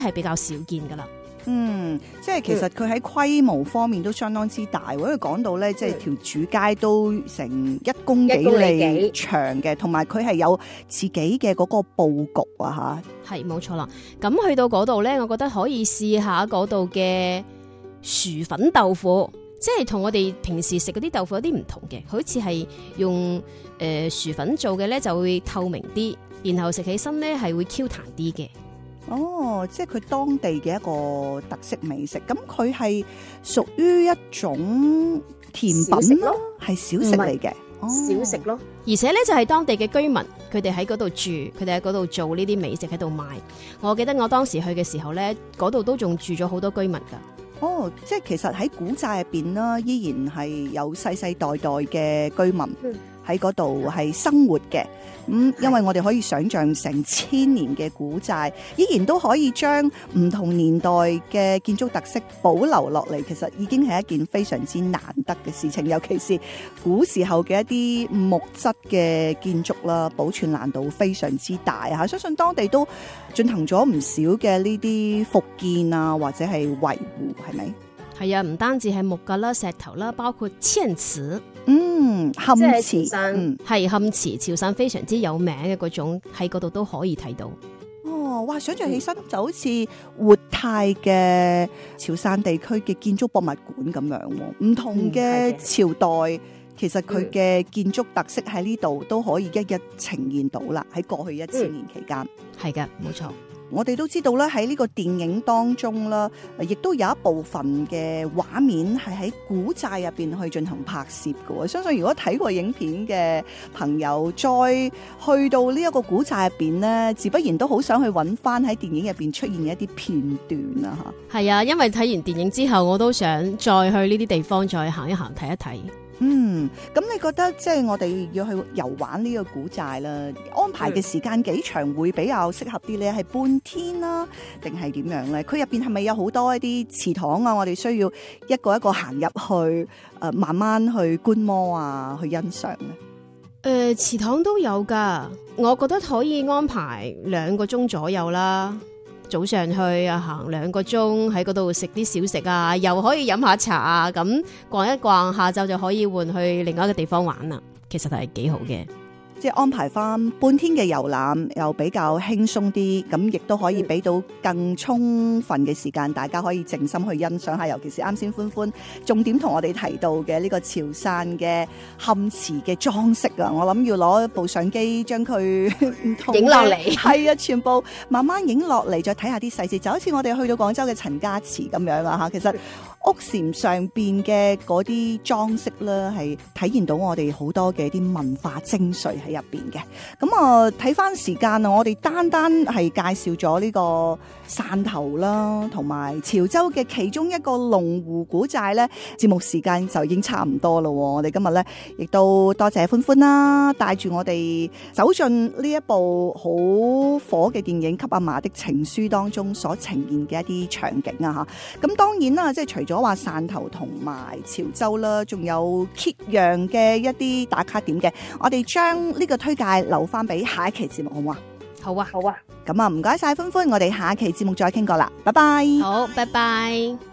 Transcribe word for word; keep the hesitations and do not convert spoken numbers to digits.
係比較少見噶啦。 嗯，即係其實佢喺規模方面都相當之大，因為講到咧，即係條主街都成一公幾里長嘅，同埋佢係有自己嘅嗰個佈局啊吓。 係冇錯啦，咁去到嗰度咧，我覺得可以試下嗰度嘅薯粉豆腐，即係同我哋平時食嗰啲豆腐有啲唔同嘅，好似係用誒、呃、薯粉做嘅咧，就會透明啲，然後食起身咧係會 Q 彈啲嘅。 哦，即係佢當地嘅一個特色美食，咁佢係屬於一種甜品咯，係小食嚟嘅， 小食咯。 而且咧就係當地嘅居民，佢哋喺嗰度住，佢哋喺嗰度做呢啲美食喺度賣。我記得我當時去嘅時候咧，嗰度都仲住咗好多居民噶。 哦，即係其實喺古寨入邊啦，依然係有世世代代嘅居民喺嗰度係生活嘅。咁、嗯、因為我哋可以想象成千年嘅古寨，依然都可以將唔同年代嘅建築特色保留落嚟，其實已經係一件非常之難得嘅事情。尤其是古時候嘅一啲木質嘅建築啦，保存難度非常之大吓。相信當地都進行咗唔少嘅呢啲復建啊，或者係維護，係咪？ 係啊，唔單止係木架啦、石頭啦，包括嵌瓷， 嗯，嵌瓷， 嗯，係嵌瓷，潮汕非常之有名嘅嗰種，喺嗰度都可以睇到。 哦，哇！想象起身就好似活態嘅潮汕地區嘅建築博物館咁樣，唔同嘅朝代，其實佢嘅建築特色喺呢度都可以一一呈現到啦。喺過去一千年期間， 係噶，冇錯。 我哋都知道啦，喺呢個電影當中啦，亦都有一部分嘅畫面係喺古寨入邊去進行拍攝嘅。我相信如果睇過影片嘅朋友，再去到呢一個古寨入邊呢，自不然都好想去揾翻喺電影入邊出現嘅一啲片段啊！吓， 係啊，因為睇完電影之後，我都想再去呢啲地方再行一行睇一睇。 嗯，咁你覺得即係我哋要去遊玩呢個古寨啦，安排嘅時間幾長會比較適合啲咧？係半天啦，定係點樣咧？佢入邊係咪有好多一啲祠堂啊？我哋需要一個一個行入去，誒、呃，慢慢去觀摩啊，去欣賞咧。誒、 呃，祠堂都有噶，我覺得可以安排兩個鐘左右啦。早上去啊，行兩個鐘喺嗰度食啲小食啊，又可以飲下茶啊，咁逛一逛，下晝就可以換去另外一個地方玩啦。其實係幾好嘅。 即係安排翻半天嘅遊覽，又比較輕鬆啲，咁亦都可以俾到更充分嘅時間，大家可以靜心去欣賞下。尤其是啱先歡歡重點同我哋提到嘅呢個潮汕嘅嵌瓷嘅裝飾啊，我諗要攞部相機將佢影落嚟， 係啊，全部慢慢影落嚟，再睇下啲細節，就好似我哋去到廣州嘅陳家祠咁樣啊吓。其實屋檐上邊嘅嗰啲裝飾咧，係體現到我哋好多嘅啲文化精髓喺入邊嘅。咁啊，睇翻時間啊，我哋單單係介紹咗呢個汕頭啦，同埋潮州嘅其中一個龍湖古寨咧，節目時間就已經差唔多咯。我哋今日咧亦都多謝歡歡啦，帶住我哋走進呢一部好火嘅電影《給阿嫲的情書》當中所呈現嘅一啲場景啊吓。咁當然啦，即係除咗話汕頭同埋潮州啦，仲有揭陽嘅一啲打卡點嘅，我哋將呢個推介留翻俾下一期節目，好唔好啊？ 好啊， 好啊。 咁啊，唔該晒歡歡，我哋下一期節目再傾過啦，拜拜。 好，拜拜。